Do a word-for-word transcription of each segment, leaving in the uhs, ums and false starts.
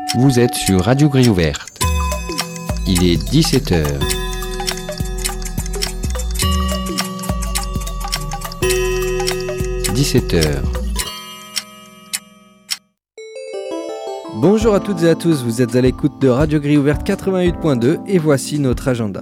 Vous êtes sur Radio Grille Ouverte. Il est dix-sept heures. dix-sept heures. Bonjour à toutes et à tous, vous êtes à l'écoute de Radio Grille Ouverte quatre-vingt-huit point deux et voici notre agenda.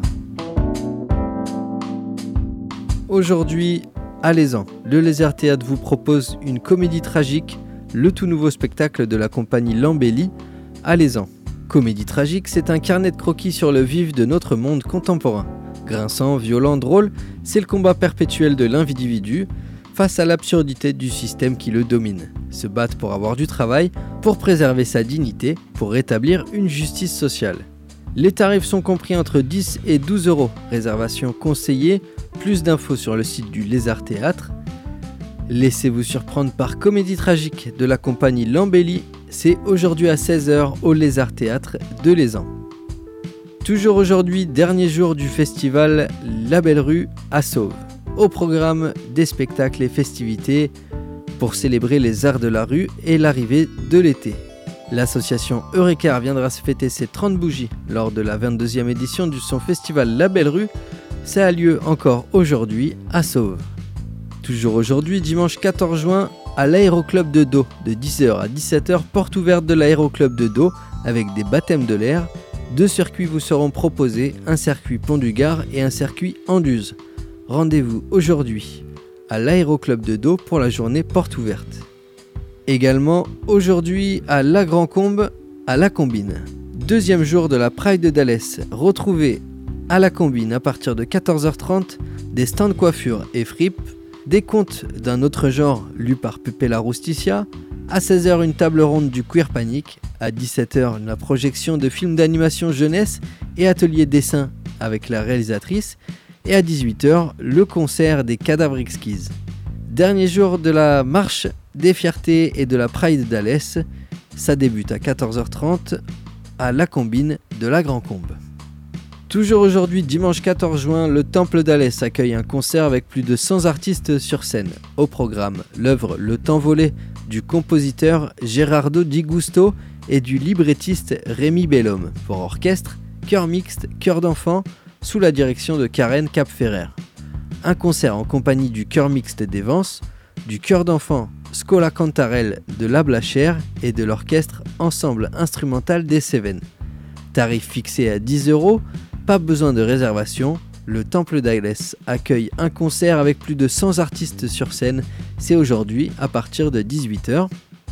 Aujourd'hui, Alezan, le Lézard Théâtre vous propose une comédie tragique, le tout nouveau spectacle de la compagnie L'Embellie, Alezan. Comédie tragique, c'est un carnet de croquis sur le vif de notre monde contemporain. Grinçant, violent, drôle, c'est le combat perpétuel de l'individu face à l'absurdité du système qui le domine. Se battre pour avoir du travail, pour préserver sa dignité, pour rétablir une justice sociale. Les tarifs sont compris entre dix et douze euros. Réservation conseillée. Plus d'infos sur le site du Lézard Théâtre. Laissez-vous surprendre par Comédie tragique de la compagnie L'Embellie. C'est aujourd'hui à seize heures au Lézard Théâtre de Lézan. Toujours aujourd'hui, dernier jour du festival La Belle Rue à Sauve. Au programme des spectacles et festivités pour célébrer les arts de la rue et l'arrivée de l'été. L'association Eureka viendra se fêter ses trente bougies lors de la vingt-deuxième édition de son festival La Belle Rue. Ça a lieu encore aujourd'hui à Sauve. Toujours aujourd'hui, dimanche quatorze juin, à l'Aéroclub de Do, de dix heures à dix-sept heures, porte ouverte de l'Aéroclub de Do avec des baptêmes de l'air. Deux circuits vous seront proposés, un circuit Pont du Gard et un circuit Anduze. Rendez-vous aujourd'hui à l'Aéroclub de Do pour la journée porte ouverte. Également aujourd'hui à La Grand-Combe, à La Combine. Deuxième jour de la Pride d'Alès. Retrouvez à La Combine à partir de quatorze heures trente des stands coiffure et fripe, des contes d'un autre genre lus par Pépé la Rousticia, à seize heures une table ronde du Queer Panic, à dix-sept heures la projection de films d'animation jeunesse et atelier dessin avec la réalisatrice, et à dix-huit heures le concert des Cadavres Exquises. Dernier jour de la marche des fiertés et de la Pride d'Alès, ça débute à quatorze heures trente à La Combine de La Grand-Combe. Toujours aujourd'hui, dimanche quatorze juin, le Temple d'Alès accueille un concert avec plus de cent artistes sur scène. Au programme, l'œuvre Le Temps volé du compositeur Gerardo Di Gusto et du librettiste Rémi Bellhomme pour orchestre, chœur mixte, chœur d'enfants, sous la direction de Karen Capferrer. Un concert en compagnie du chœur mixte des Vences, du chœur d'enfants Scola Cantarelle de La Blachère et de l'orchestre Ensemble instrumental des Cévennes. Tarif fixé à dix euros, pas besoin de réservation, le Temple d'Alès accueille un concert avec plus de cent artistes sur scène, c'est aujourd'hui à partir de dix-huit heures.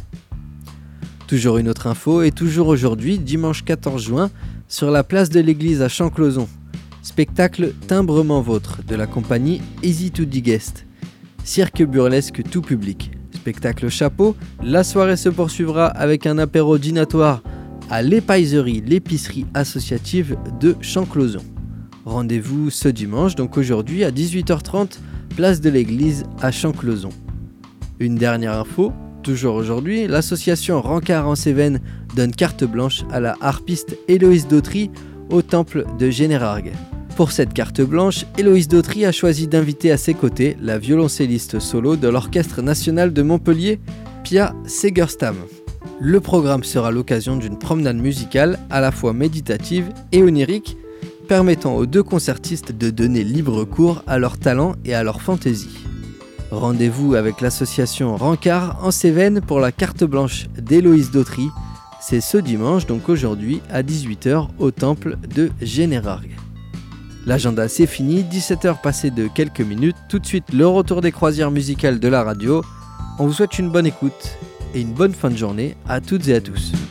Toujours une autre info et toujours aujourd'hui, dimanche quatorze juin, sur la place de l'église à Champclauson. Spectacle Timbrement Vôtre de la compagnie Easy to Digest. Cirque burlesque tout public. Spectacle chapeau, la soirée se poursuivra avec un apéro dînatoire à l'épaiserie, l'épicerie associative de Champclauson. Rendez-vous ce dimanche, donc aujourd'hui à dix-huit heures trente, place de l'église à Champclauson. Une dernière info, toujours aujourd'hui, l'association Rancard en Cévennes donne carte blanche à la harpiste Héloïse Dautry au temple de Générargues. Pour cette carte blanche, Héloïse Dautry a choisi d'inviter à ses côtés la violoncelliste solo de l'Orchestre national de Montpellier, Pia Segerstam. Le programme sera l'occasion d'une promenade musicale à la fois méditative et onirique, permettant aux deux concertistes de donner libre cours à leur talent et à leur fantaisie. Rendez-vous avec l'association Rancard en Cévennes pour la carte blanche d'Héloïse Dautry. C'est ce dimanche, donc aujourd'hui, à dix-huit heures au temple de Générargues. L'agenda c'est fini, dix-sept heures passées de quelques minutes. Tout de suite, le retour des croisières musicales de la radio. On vous souhaite une bonne écoute et une bonne fin de journée à toutes et à tous.